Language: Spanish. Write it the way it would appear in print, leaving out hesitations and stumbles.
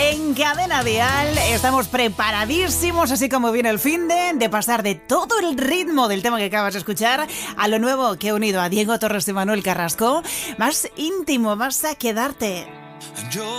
En Cadena Dial estamos preparadísimos, así como viene el finde, pasar de todo el ritmo del tema que acabas de escuchar a lo nuevo que ha unido a Diego Torres y Manuel Carrasco. Más íntimo, más a quedarte.